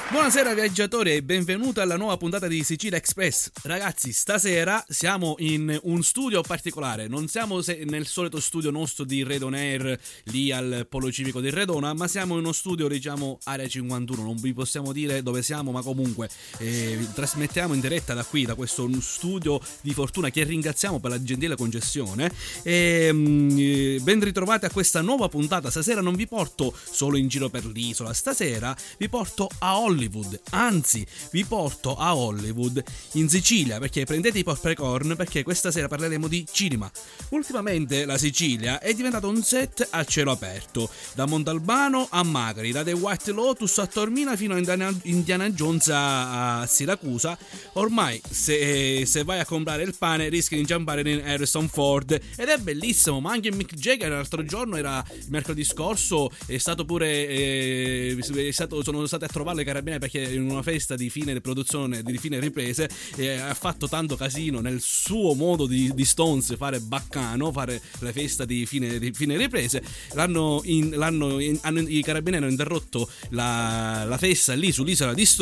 Buonasera viaggiatori e benvenuti alla nuova puntata di Sicilia Express. Ragazzi, stasera siamo in un studio particolare. Non siamo nel solito studio nostro di Redon Air lì al Polo Civico di Redona, ma siamo in uno studio, diciamo, Area 51. Non vi possiamo dire dove siamo, ma comunque trasmettiamo in diretta da qui, da questo studio di fortuna, che ringraziamo per la gentile concessione. Ben ritrovati a questa nuova puntata. Stasera non vi porto solo in giro per l'isola, stasera vi porto a Hollywood. Anzi, vi porto a Hollywood in Sicilia, perché prendete i popcorn, perché questa sera parleremo di cinema. Ultimamente la Sicilia è diventata un set a cielo aperto, da Montalbano a Macari, da The White Lotus a Taormina fino a Indiana Jones a Siracusa. Ormai se vai a comprare il pane rischi di inciampare in Harrison Ford, ed è bellissimo. Ma anche Mick Jagger l'altro giorno, era mercoledì scorso, è stato pure sono stati a trovare le carabinieri, perché in una festa di fine produzione, di fine riprese, ha fatto tanto casino nel suo modo di Stones fare baccano, fare le feste di fine riprese. I carabinieri hanno interrotto la festa lì sull'isola di